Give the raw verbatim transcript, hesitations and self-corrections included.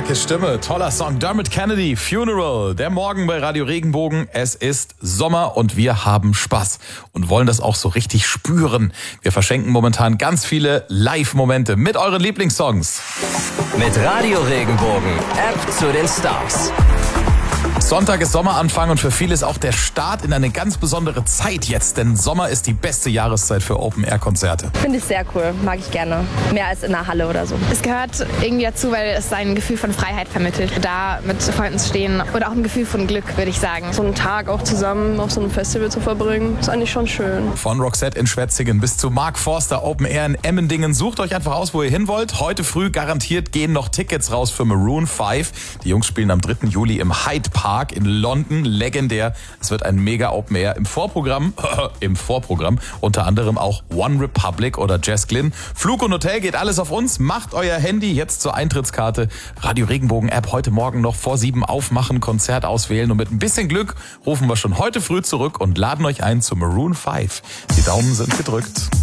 Starke Stimme, toller Song. Dermot Kennedy, Funeral. Der Morgen bei Radio Regenbogen. Es ist Sommer und wir haben Spaß und wollen das auch so richtig spüren. Wir verschenken momentan ganz viele Live-Momente mit euren Lieblingssongs. Mit Radio Regenbogen, App zu den Stars. Sonntag ist Sommeranfang und für viele ist auch der Start in eine ganz besondere Zeit jetzt, denn Sommer ist die beste Jahreszeit für Open-Air-Konzerte. Finde ich sehr cool, mag ich gerne. Mehr als in der Halle oder so. Es gehört irgendwie dazu, weil es ein Gefühl von Freiheit vermittelt. Da mit Freunden zu stehen oder auch ein Gefühl von Glück, würde ich sagen. So einen Tag auch zusammen auf so einem Festival zu verbringen, ist eigentlich schon schön. Von Roxette in Schwetzingen bis zu Mark Forster Open Air in Emmendingen. Sucht euch einfach aus, wo ihr hin wollt. Heute früh garantiert gehen noch Tickets raus für Maroon fünf. Die Jungs spielen am dritten Juli im Hyde Park in London, legendär. Es wird ein mega Open Air im Vorprogramm, im Vorprogramm, unter anderem auch One Republic oder Jess Glynn. Flug und Hotel geht alles auf uns. Macht euer Handy jetzt zur Eintrittskarte. Radio Regenbogen App heute Morgen noch vor sieben aufmachen, Konzert auswählen und mit ein bisschen Glück rufen wir schon heute früh zurück und laden euch ein zu Maroon fünf. Die Daumen sind gedrückt.